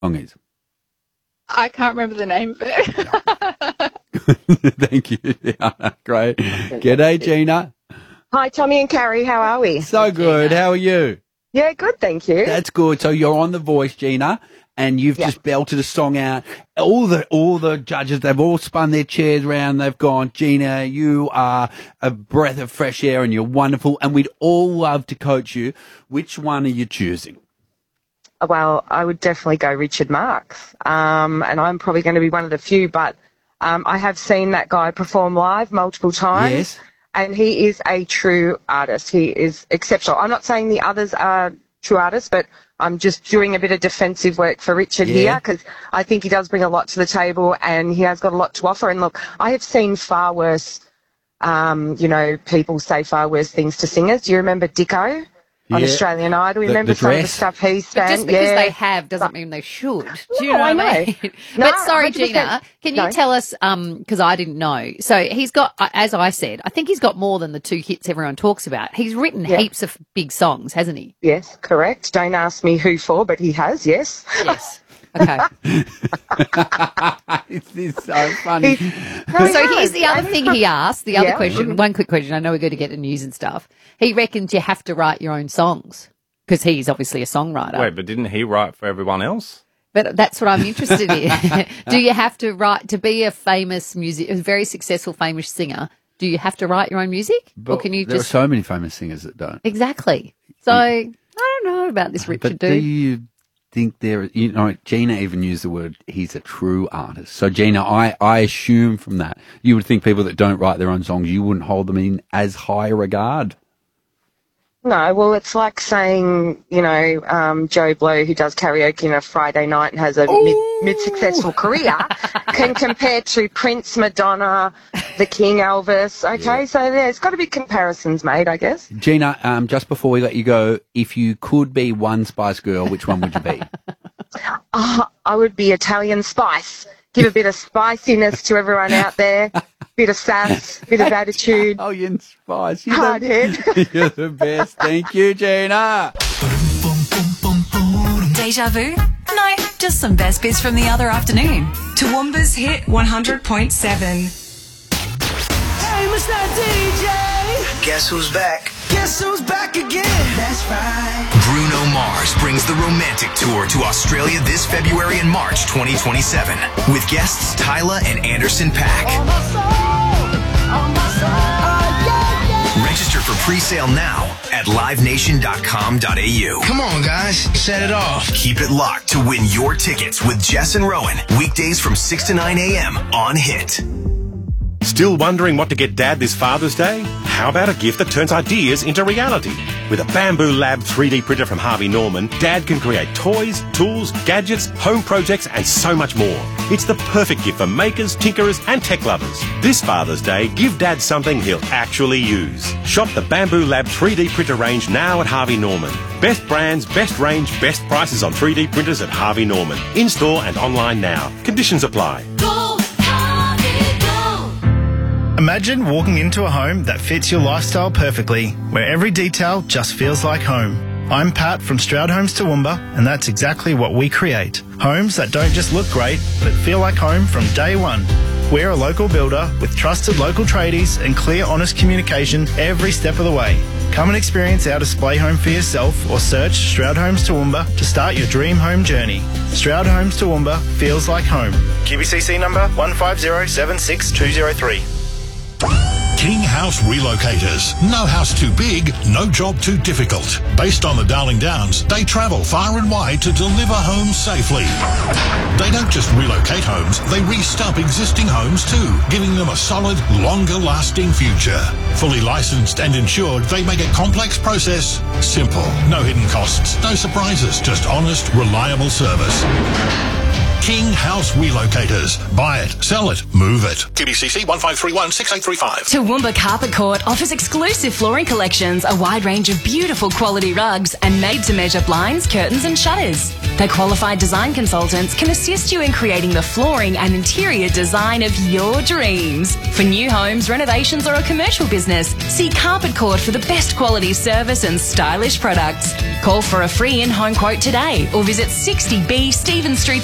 Ongies. I can't remember the name of it. Thank you. Yeah, great. G'day, Gina. Hi, Tommy and Carrie. How are we? So good. How are you? Yeah, good, thank you. That's good. So you're on The Voice, Gina, and you've just belted a song out. All the judges, they've all spun their chairs around. They've gone, Gina, you are a breath of fresh air and you're wonderful, and we'd all love to coach you. Which one are you choosing? Well, I would definitely go Richard Marx, and I'm probably going to be one of the few, but I have seen that guy perform live multiple times. Yes. And he is a true artist. He is exceptional. I'm not saying the others are true artists, but I'm just doing a bit of defensive work for Richard here because I think he does bring a lot to the table and he has got a lot to offer. And look, I have seen far worse, people say far worse things to singers. Do you remember Dicko on Australian Idol? Remember some of the stuff he's done? Just because they have doesn't mean they should. Do you know I what I mean? No, But sorry, 100%. Gina, can you tell us, because I didn't know. So he's got, as I said, I think he's got more than the 2 hits everyone talks about. He's written heaps of big songs, hasn't he? Yes, correct. Don't ask me who for, but he has, yes. Yes. Okay. It's so funny. So here's the other thing he asked, the other question, one quick question. I know we're going to get the news and stuff. He reckons you have to write your own songs because he's obviously a songwriter. Wait, but didn't he write for everyone else? But that's what I'm interested in. Do you have to write, to be a famous a very successful famous singer, do you have to write your own music? But or can you there are so many famous singers that don't. Exactly. So I don't know about this Richard But do you think Gina even used the word, he's a true artist. So Gina, I assume from that, you would think people that don't write their own songs, you wouldn't hold them in as high a regard. No, well, it's like saying, Joe Blow, who does karaoke on a Friday night and has a mid-successful career, can compare to Prince, Madonna, the King, Elvis. Okay, so there's got to be comparisons made, I guess. Gina, just before we let you go, if you could be one Spice Girl, which one would you be? I would be Italian Spice. Give a bit of spiciness to everyone out there. Bit of sass, bit of attitude. Italian Spice. Hard head. You're the best. Thank you, Gina. Deja vu? No, just some best bits from the other afternoon. Toowoomba's Hit 100.7. Hey, Mr. DJ! Guess who's back? Guess who's back again? That's right. Bruno Mars brings the Romantic Tour to Australia this February and March 2027 with guests Tyla and Anderson .Paak. Register for pre-sale now at livenation.com.au. Come on, guys. Set it off. Keep it locked to win your tickets with Jess and Rowan, weekdays from 6 to 9 a.m. on Hit. Still wondering what to get Dad this Father's Day? How about a gift that turns ideas into reality? With a Bamboo Lab 3D printer from Harvey Norman, Dad can create toys, tools, gadgets, home projects, and so much more. It's the perfect gift for makers, tinkerers, and tech lovers. This Father's Day, give Dad something he'll actually use. Shop the Bamboo Lab 3D printer range now at Harvey Norman. Best brands, best range, best prices on 3D printers at Harvey Norman. In-store and online now. Conditions apply. Imagine walking into a home that fits your lifestyle perfectly, where every detail just feels like home. I'm Pat from Stroud Homes Toowoomba, and that's exactly what we create. Homes that don't just look great, but feel like home from day one. We're a local builder with trusted local tradies and clear, honest communication every step of the way. Come and experience our display home for yourself or search Stroud Homes Toowoomba to start your dream home journey. Stroud Homes Toowoomba feels like home. QBCC number 15076 King House Relocators. No house too big, no job too difficult. Based on the Darling Downs, they travel far and wide to deliver homes safely. They don't just relocate homes, they re-stump existing homes too, giving them a solid, longer-lasting future. Fully licensed and insured, they make a complex process simple. No hidden costs, no surprises, just honest, reliable service. King House Relocators. Buy it, sell it, move it. QBCC 1531 6835. Toowoomba Carpet Court offers exclusive flooring collections, a wide range of beautiful quality rugs, and made-to-measure blinds, curtains and shutters. Their qualified design consultants can assist you in creating the flooring and interior design of your dreams. For new homes, renovations or a commercial business, see Carpet Court for the best quality service and stylish products. Call for a free in-home quote today or visit 60B Stephen Street